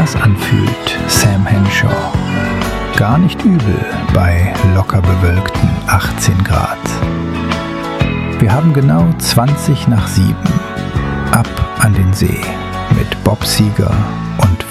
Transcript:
Spaß anfühlt, Sam Henshaw. Gar nicht übel bei locker bewölkten 18 Grad. Wir haben genau 20 nach 7. Ab an den See mit Bob Seger